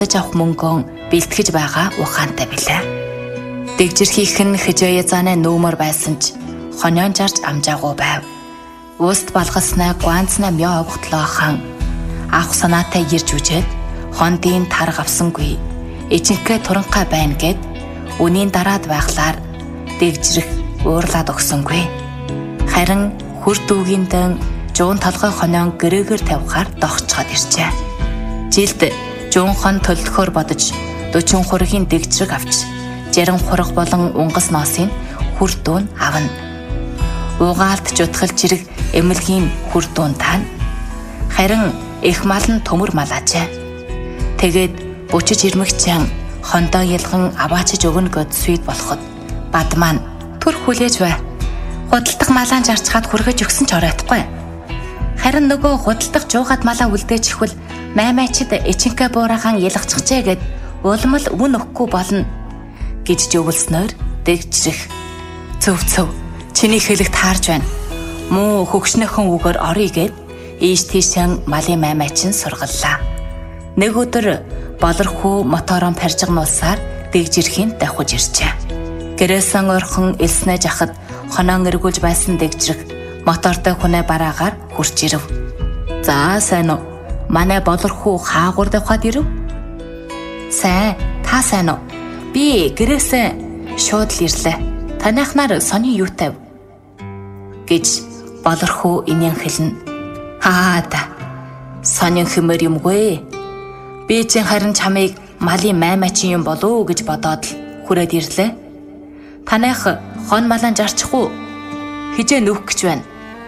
авах мөнгөн бэлтгэж байгаа ухаантай билээ. Дэгжирхийх нь хижээ зааны нүүмөр байсан ч хонион жарж амжаагүй байв. Уст балгаснаа гуанцнаа мё огтлоо хан авах санаатай ирж үжээд хондын тарга авсангүй ичинхэ туранхай байна гэд үнийн дараад байхлаар дэгжрэх уурлаад өгсөнгүй. Харин хүр дүүгийн дан жуун толгой хонион гэрээгээр тавихаар догчход ирчээ. Жилд жуун хон төлөхөөр бодож 40 хургийн дэгжрэг авч 60 хураг болон унгас ноосыг хүр дүүн авна. Угаалт жутгал жирэг эмэлгийн хүр дүүн таана. Харин их мал нь төмөр мал ажээ. Тэгээд бучиж ирмэгчэн хондоо ялган аваачиж өгнө гэд сүйд болоход бад маань түр хүлээж бай. Худалдах малаа жарчхаад хүргэж өгсөн ч оройтгүй. Харин нөгөө худалдах жуугаад малаа үлдээж ихвэл маймайчид ичинхэ буураахан ялгчихжээ гэд улмал үн өгөхгүй болно гэж жөвлснөөр дэгжрэх. Цөв чиний хэлэг таарж байна. Муу хөгшнөхэн үгээр орё гэд ийш тийшэн малын маймайчин сургаллаа. Нэг өдөр болорхуу моторон паржигнуулсаар дэгжирхийн давхиж ирчээ. Гэрээсэн орхон элснэ жахад хоноон эргүүлж байсан дэгжрэх мотортой хүнээ бараагаар хурж ирэв. За сайн уу? Манай болорхуу хаагур давхад ирэв. Сайн, та сайн уу? Би гэрээсэн шууд л ирлээ. Танайхнаар сони юутай гэж болорхуу инийн хэлнэ. Да. Сонин хэмээр юмгүй. Би чинь харин чамайг малын маймаачин юм болов уу гэж бодоод л хүрээд ирлээ. Танайх хон малан жарчих уу? Хижээ нөхөх гэж байна.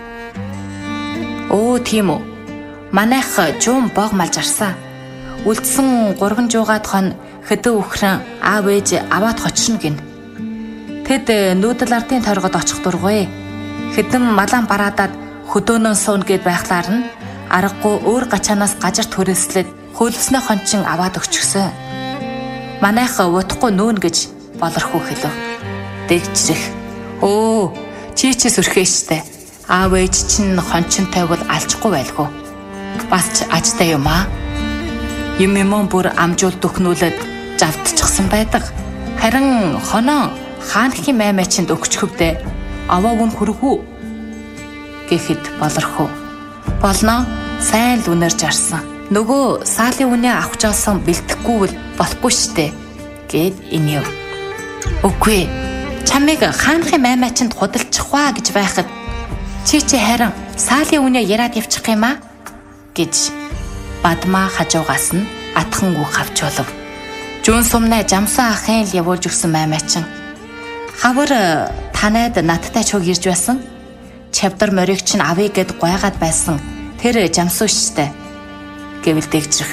Оо тийм үү. Манайх жуун бог мал жарсан. Үлдсэн 3 жуугаад хон хэдэн үхрэн аав ээж аваад хочрно гин. Тэд нүүдэл ардын торгод очих дургүй. Хэдэн малан бараадаад хөдөөнөө суун гэд байхлаар нь аргагүй өөр гачаанаас гажар төрөслөд хөлснө хончин аваад өгчихсөн. Манайх утахгүй нүүн гэж болорхуу хэлв. Дэгжрэх. Оо, чи сүрхээ штэ. Аав ээж чинь хончинтай бол алжихгүй байлгүй. Бас ч ажтай юм аа. Юм бүр амжуул дөхнүүлээд завдчихсан байдаг. Харин хоноо хаанхийн маймайчинд өгчхөвдөө аваа гүн хүргүү гэхэд болорхуу. Болно, сайн л үнээр жарсан. Нөгөө саалын үнэ авч олсон бэлтгэхгүйвэл болохгүй штэ гэд инэв. Үгүй, чамайг хаанхийн маймайчинд худалчих ваа гэж байхад чи харин саалын үнэ яриад явчих юм аа гэж бадмаа хажуугаас нь атхан үг авч болов. Жуун сумнаа жамсан ахын л явуулж өгсөн маймайчин. Хавар танайд надтай чуг ирж байсан. Чавдар морийг чинь авъя гэд гойгаад байсан. Тэр жамсуу штэ гэвэл дэгжрэх.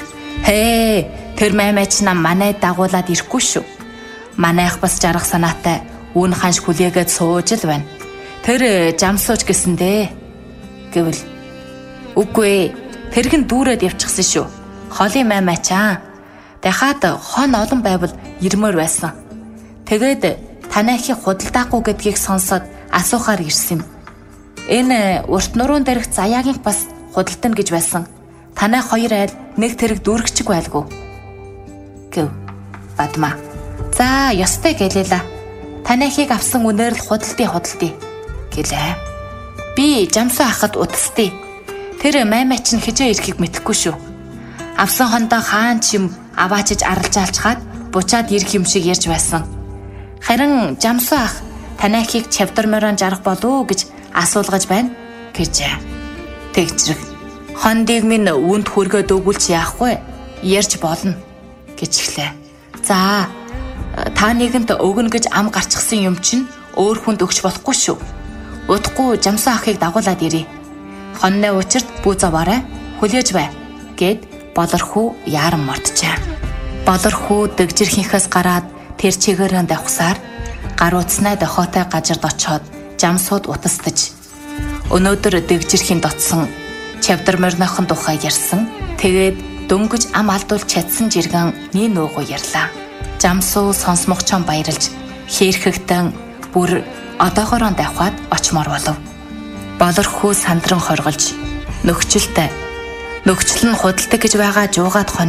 Тэр маймайч нам манай дагуулад ирэхгүй шүү. Манайх бас жаргах санаатай үн ханш хүлээгээд сууж л байна. Тэр жамсууч гэсэндээ гэвэл үгүй, тэрхэн дүүрээд явчихсан шүү. Холын маймайчаа. Дахиад хон олон байвал ирмээр байсан. Тэгээд танайхыг худалдаахгүй гэдгийг сонсоод асуухаар ирсэн юм. Энэ урт нуруунд дээрх заяагийн бас худалдана гэж байсан. Танай хоёр айл нэг тэрэг дүүргчиг байлгүй гэв бадмаа. За ёстой гэлээла. Танайхыг авсан үнээр л худалдъя гэлээ. Би жамсуу хахад удастъя. Тэр маймайч нь хижээ ирэхийг мэдэхгүй шүү. Авсан хондоо хаан ч юм аваачиж аралжаалчгаад бучаад ирэх юм шиг ярьж байсан. Харин жамсуу ах танайхыг чавдар морон жарах болов уу гэж асуулгаж байна гэжээ. Тэгжрэг. Хондыг минь үүнд хүргээд өгүүлж яахгүй ярьж болно гэж эхлэв. За та нэгэнт өгнө гэж ам гарчихсан юм чинь өөр хүнд өгч болохгүй шүү. Удахгүй жамсуу ахыг дагуулад ирье. Хонны учирт бүү заваарай хүлээж бай гэд болорхуу яаран морджээ. Болорхуу дэгжирхийнхээс гараад тэр чигээрэн давхсаар гарууцнаа дохоотой гажирд очоод жамсууд утастаж өнөөдөр дэгжирхийн дотсон чавдар морнохон тухай ярьсан. Тэгээд дөнгөж ам алдуул чадсан жиргэн нин уугуу ярьлаа. Жамсуу сонсмогчон баярлж хийрхэгтэн бүр одоогоороо давхаад очмоор болов. Болорхуу сандран хорголж нөхчл нь худалдаг гэж байгаа жуугаад хоныг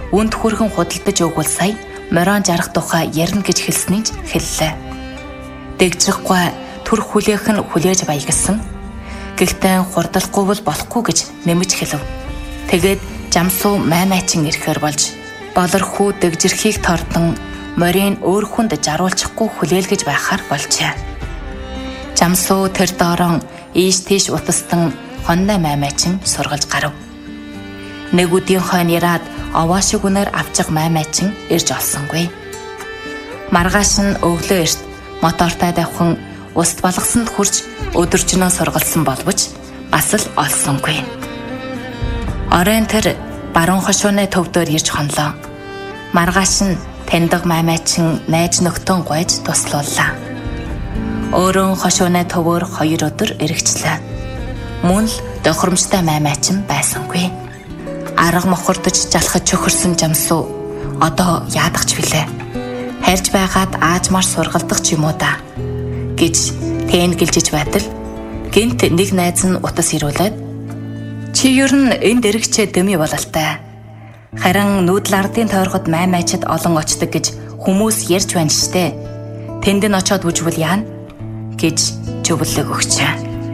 үнд хүрхэн худалдаж өгвөл сая морон жарах тухай ярина гэж хэлснийг хэллээ. Дэгжихгүй түр хүлээх нь хүлээж баягсан. Гэхдээ хурдалахгүй бол болохгүй гэж нэмж хэлв. Тэгээд Жамсуу маймайчин ирэхээр болж болорхуу дэгжирхийг тордон морийг өөр хүнд жаруулчихгүй хүлээлгэж байхаар болжээ. Жамсуу тэр доорон ийш тийш утастан хонной маймайчин сургалж гарав. Нэг өдийн хойно яраад овоо шиг үнээр авчих маймайчин ирж олсонгүй. Маргааш нь өглөө эрт мотортой давхан уст балгасанд хурж өдөржинөө сургалсан боловч бас л олсонгүй. Оройн тэр баруун хошууны төвдөр ирж хонлоо. Маргааш нь таньдаг маймайчин найз нөхдөн гойж туслууллаа. Өөрөө хошууны төвөөр 2 өдөр эргэжлээ. Мөн л тохиромжтой маймайчин байсангүй. Арга мохордож жалхаж чөхөрсөн Жамсуу одоо яадагч билээ. Харж байгаад аажмаар сургалдах ч юм уу да гэж тэнгэлжиж байтал гинт нэг найз нь утас ирүүлээд чи ер нь энд эргэчээ дэми бололтой. Харин нүүдэл ардын тойргод маймайчид олон очдог гэж хүмүүс ярьж байна штэ. Тэнд нь очиод үжвэл яана гэж зөвлөг өгчээ.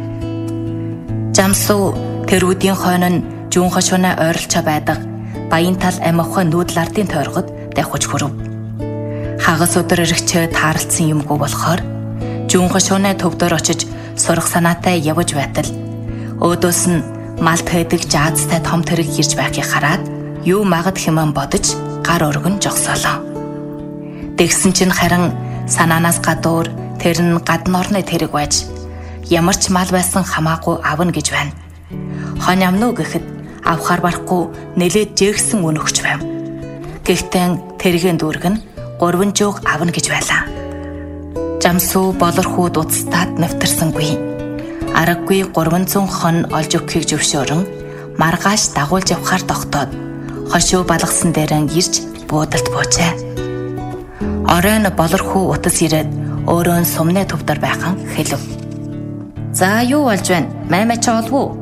Жамсуу тэр үдийн хойно нь зүүн хошууны ойролцоо байдаг Баян тал амиухай нүүдэл ардын тойргод давхиж хүрв. Хагас өдөр эргчээ тааралцсан юмгүй болохоор зүүн хошууны төвдөр очиж сурах санаатай явж байтал өөдөөс нь малт хэдэг жаазтай том тэрэг ирж байхыг хараад юу магад хэмээн бодож гар өргөн жогсоолоо. Тэгсэн чинь харин санаанаас гадуур тэр нь гадны орны тэрэг байж ямар ч мал байсан хамаагүй авна гэж байна. Хонь амнуу гэхэд авахар барахгүй нэлээд жээгсэн үн өгч байв. Гэхдээ тэргийн дүүрэг нь 3 жууг авна гэж байлаа. Жамсуу болорхууд уцтаад навтарсангүй. Аргагүй 300 хон олж өгөхийг зөвшөөрөн маргааш дагуулж явахаар тогтоод хошуу балгасан дээрэн ирж буудалд буужээ. Оройн болорхуу утас ирээд өөрөө сумны төвдөр байхан хэлв. За юу болж байна? Маймач олов уу?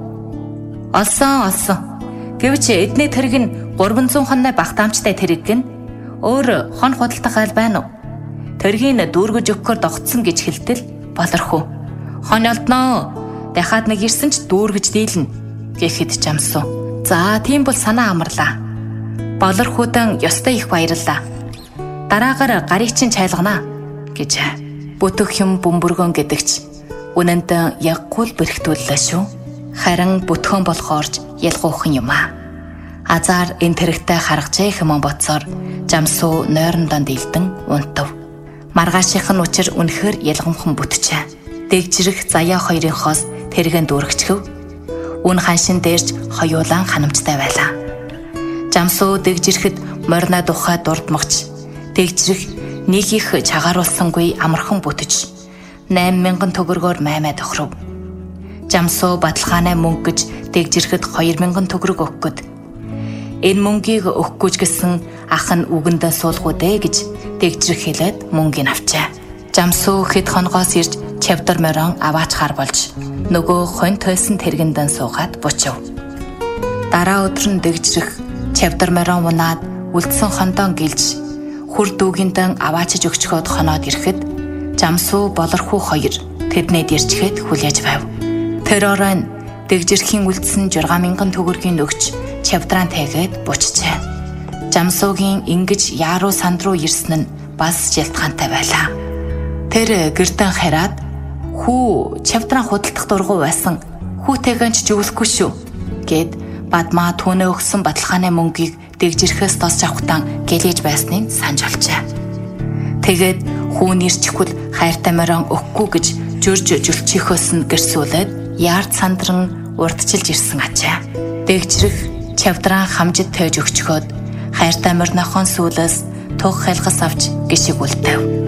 Олсон. Гэвч эдний тэрэг нь 300 хонны багтаамжтай тэрэг гэн өөр хон худалдах айл байна уу? Тэргийн дүүргэж өгөхөөр догтсон гэж хэлтэл болорхуу. Хон олдноо. Дахиад нэг ирсэн ч дүүргэж дийлнэ гэхэд Жамсуу. За тийм бол санаа амарлаа. Болорхуудан ёстой их баярлалаа. Дараагаар гарыг чинь чайлганаа гэж бүтэх юм бөмбөргөн гэдэгч үнэнд яггүй л бэрхтүүллээ шүү. Харин бүтгөн болохоорч ялгуухан юм аа. Азар энэ тэрэгтэй харгажээ хэмээн бодсоор Жамсуу нойрондоо дийлдэн унтав. Маргаашийнх нь учир үнэхээр ялгамхан бүтчээ. Дэгжирэх заяа хоёрынхоос тэрэгэн дүүргчгэв. Үн ханшин дээрж хоёулаан ханамжтай байлаа. Жамсуу дэгжирэхэд морина тухай дурдмагч. Дэгжирэх нэг их чагааруулсангүй амархан бүтэж 8,000 төгрөгөөр маймай тохиров. Жамсуу баталгааны мөнгө гэж дэгжирэхэд 2,000 төгрөг өгөхөд энэ мөнгийг өгөхгүйч гэсэн ах нь үгэндээ суулгуу дээ гэж дэгжирэх хэлээд мөнгийг авчаа. Жамсуу хэд хоногоос ирж чавдар морон аваачхаар болж нөгөө хонь тойсон тэргэндэн суугаад бучив. Дараа өдөр нь дэгжирэх чавдар морон унаад үлдсэн хондоо гэлж хүр дүүгиндэн аваачиж өгчхөд хоноод ирэхэд Жамсуу болорхуу 2 тэднээд ирчгээд хүлээж байв. Тэр оройн дэгжирхийн үлдсэн 6,000 төгрөгийн өгч чавдраа тайгээд бучжээ. Жамсуугийн ингэж яаруу санд руу ирсэн нь бас шилтгаантай байлаа. Тэр гэрдэн хараад хүү чавдраа худалдах дургу байсан хүүтэйгэн ч зөвлөхгүй шүү гэд бадмаа түүнээ өгсөн баталгааны мөнгийг дэгжирхээс тосч авахтан гэлээж байсныг санаж олжээ. Тэгээд хүү нэрчихвэл хайртай морон өгөхгүй гэж журж жөлчихөөс нь гэрсүүлээд яард сандран урдчилж ирсэн ачаа. Дэгжирэх чавдраа хамжид тойж өгчхөөд хайртай морныхон сүүлээс туг хайлгас авч гişиг үлдэв.